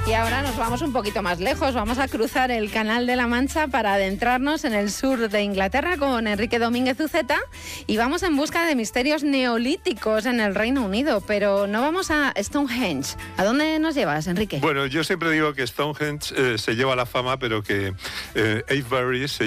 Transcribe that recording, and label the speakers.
Speaker 1: Y ahora nos vamos un poquito más lejos, vamos a cruzar el Canal de la Mancha para adentrarnos en el sur de Inglaterra con Enrique Domínguez Uceta y vamos en busca de misterios neolíticos en el Reino Unido, pero no vamos a Stonehenge. ¿A dónde nos llevas, Enrique?
Speaker 2: Bueno, yo siempre digo que Stonehenge se lleva la fama, pero que Avebury se